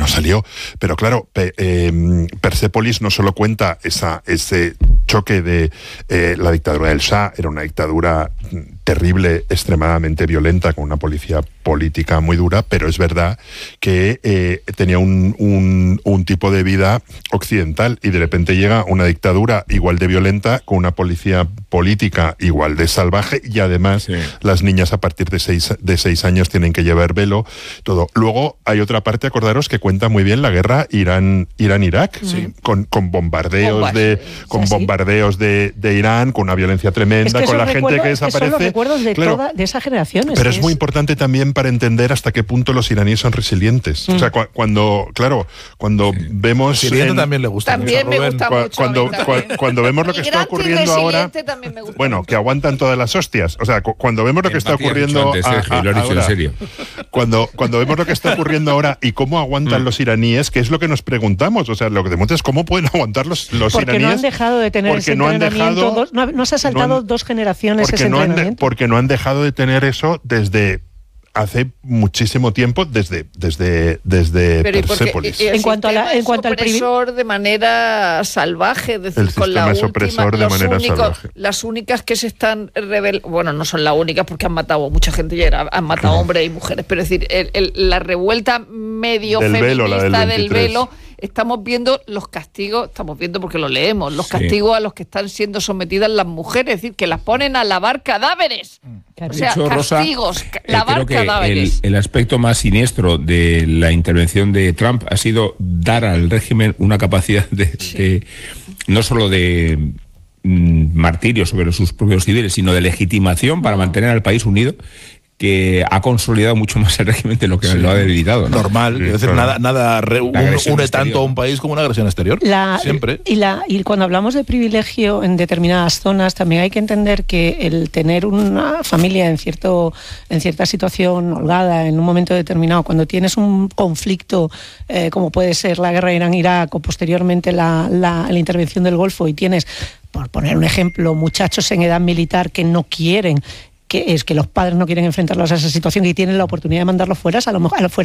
salió. Pero claro, Persépolis no solo cuenta ese choque de la dictadura del Shah, era una dictadura terrible, extremadamente violenta, con una policía política muy dura, pero es verdad que tenía un tipo de vida occidental, y de repente llega una dictadura igual de violenta, con una policía política igual de salvaje, y además las niñas a partir de 6 años tienen que llevar velo, todo. Luego hay otra parte, acordaros, que cuenta muy bien la guerra Irán-Irak, con bombardeos bombardeos de Irán, con una violencia tremenda, con la gente que desaparece. Son los recuerdos de esa generación. Pero es muy importante también para entender hasta qué punto los iraníes son resilientes. O sea, cuando vemos... Resiliente también le gusta. También me gusta mucho. Cuando vemos lo que está ocurriendo ahora... Bueno, que aguantan todas las hostias. O sea, cuando vemos lo que está ocurriendo ahora... Cuando vemos lo que está ocurriendo ahora y cómo aguantan los iraníes, que es lo que nos preguntamos. O sea, lo que demuestra es cómo pueden aguantar los iraníes. Porque no han dejado de tener ese entrenamiento. No se ha saltado 2 generaciones ese entrenamiento. Porque no han dejado de tener eso desde hace muchísimo tiempo, desde Persépolis. En cuanto al opresor de manera salvaje, es decir, con la última, las únicas que se están rebelando, bueno, no son las únicas porque han matado mucha gente, ya han matado hombres y mujeres, pero es decir, la revuelta medio feminista del velo. Estamos viendo los castigos, porque lo leemos, los castigos a los que están siendo sometidas las mujeres, es decir, que las ponen a lavar cadáveres. O sea, hecho, castigos, Rosa, lavar creo que cadáveres. El aspecto más siniestro de la intervención de Trump ha sido dar al régimen una capacidad de no solo de martirio sobre sus propios civiles, sino de legitimación para mantener al país unido, que ha consolidado mucho más el régimen de lo que lo ha debilitado, ¿no? Normal, es decir, nada une tanto a un país como una agresión exterior. Siempre. Y cuando hablamos de privilegio en determinadas zonas, también hay que entender que el tener una familia en cierta situación holgada, en un momento determinado, cuando tienes un conflicto como puede ser la guerra Irán-Irak o posteriormente la intervención del Golfo, y tienes, por poner un ejemplo, muchachos en edad militar que no quieren, que es que los padres no quieren enfrentarlos a esa situación y tienen la oportunidad de mandarlos fuera, a lo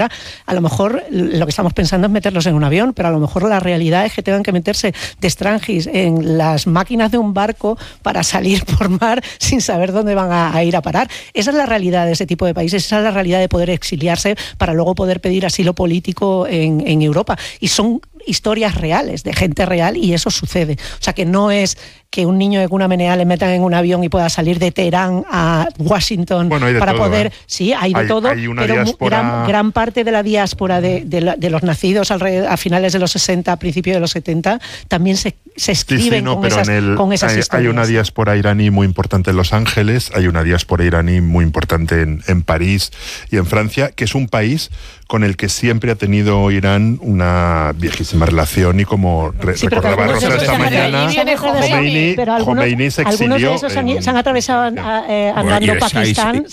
mejor lo que estamos pensando es meterlos en un avión, pero a lo mejor la realidad es que tengan que meterse de extranjis en las máquinas de un barco para salir por mar sin saber dónde van a ir a parar. Esa es la realidad de ese tipo de países, esa es la realidad de poder exiliarse para luego poder pedir asilo político en Europa. Y son historias reales, de gente real, y eso sucede. O sea, que no es que un niño de cuna menea le metan en un avión y pueda salir de Teherán a Washington para todo, poder... Sí, hay de todo, pero gran parte de la diáspora de los nacidos a finales de los 60, a principios de los 70, también se escriben con esas historias. Hay una diáspora iraní muy importante en Los Ángeles, hay una diáspora iraní muy importante en París y en Francia, que es un país con el que siempre ha tenido Irán una viejísima relación, y como recordaba Rosa esta mañana, Khomeini se exilió. Algunos de esos se han atravesado andando Pakistán,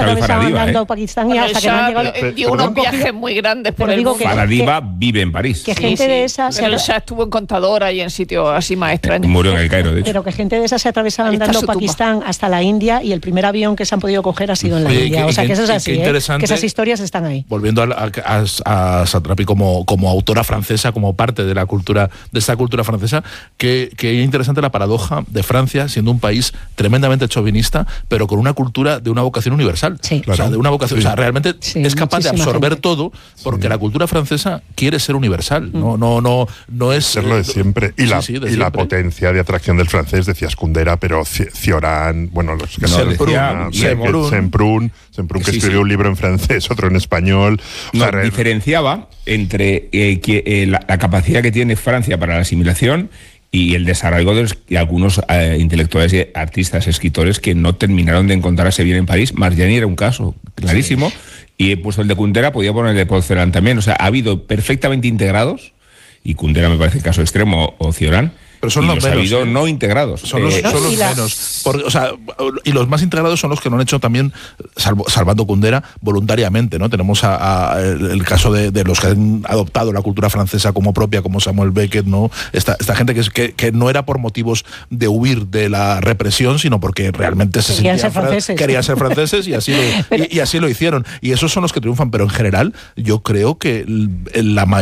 y hasta que no han llegado... Dio unos viajes muy grandes por el mundo. Faradiva vive en París. Que gente de esas... Pero estuvo en Contadora y en sitios así más extraños. Murió en el Cairo, de hecho. Pero que gente de esas se ha atravesado andando Pakistán hasta la India, y el primer avión que se han podido coger ha sido en la India. O sea, que eso es así, que esas historias están ahí. Volviendo a Satrapi como autora francesa, como parte de esta cultura francesa, que interesante la paradoja de Francia siendo un país tremendamente chauvinista, pero con una cultura de una vocación universal. Sí. O sea, de una vocación, o sea, realmente es capaz de absorber todo, porque la cultura francesa quiere ser universal. No es ser lo de siempre. Y la potencia de atracción del francés, decías Kundera, pero Cioran, bueno, los que Semprún, que escribió un libro en francés, otro en español. Diferenciaba entre la capacidad que tiene Francia para la asimilación y el desarraigo de algunos intelectuales, y artistas, escritores que no terminaron de encontrarse bien en París. Marjani era un caso clarísimo, y he puesto el de Kundera, podía poner el de Porcelán también. O sea, ha habido perfectamente integrados, y Kundera me parece el caso extremo, o Cioran, pero son los menos, ha habido no integrados. Son los menos. Y los más integrados son los que lo han hecho también, salvando Kundera, voluntariamente, ¿no? Tenemos el caso de los que han adoptado la cultura francesa como propia, como Samuel Beckett, ¿no? Esta gente que no era por motivos de huir de la represión, sino porque realmente querían ser franceses y así lo hicieron. Y esos son los que triunfan, pero en general yo creo que la mayoría